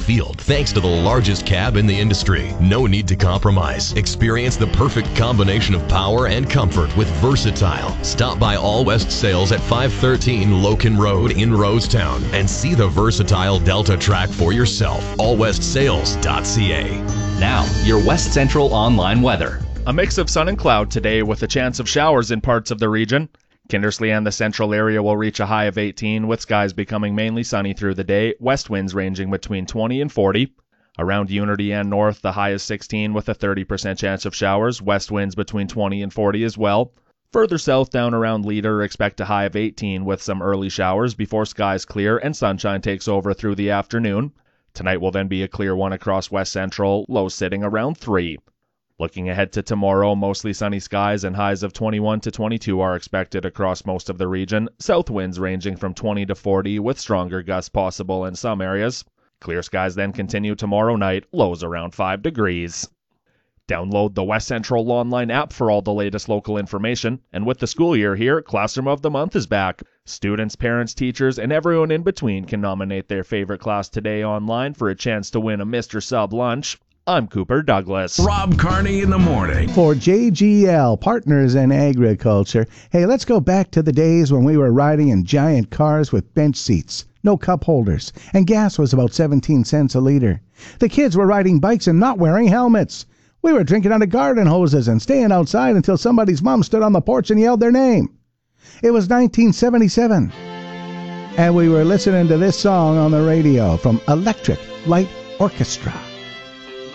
field thanks to the largest cab in the industry. No need to compromise. Experience the perfect combination of power and comfort with Versatile. Stop by All West Sales at 513 Loken Road in Rosetown and see the Versatile Delta Track for yourself. allwestsales.ca. Now, your West Central online weather. A mix of sun and cloud today with a chance of showers in parts of the region. Kindersley and the central area will reach a high of 18, with skies becoming mainly sunny through the day, west winds ranging between 20 and 40. Around Unity and north, the high is 16 with a 30% chance of showers, west winds between 20 and 40 as well. Further south down around Leader, expect a high of 18 with some early showers before skies clear and sunshine takes over through the afternoon. Tonight will then be a clear one across west central, lows sitting around 3. Looking ahead to tomorrow, mostly sunny skies and highs of 21 to 22 are expected across most of the region. South winds ranging from 20 to 40 with stronger gusts possible in some areas. Clear skies then continue tomorrow night, lows around 5 degrees. Download the West Central online app for all the latest local information. And with the school year here, Classroom of the Month is back. Students, parents, teachers, and everyone in between can nominate their favorite class today online for a chance to win a Mr. Sub lunch. I'm Cooper Douglas. Rob Carney in the morning. For JGL, Partners in Agriculture. Hey, let's go back to the days when we were riding in giant cars with bench seats, no cup holders, and gas was about 17 cents a liter. The kids were riding bikes and not wearing helmets. We were drinking out of garden hoses and staying outside until somebody's mom stood on the porch and yelled their name. It was 1977, and we were listening to this song on the radio from Electric Light Orchestra.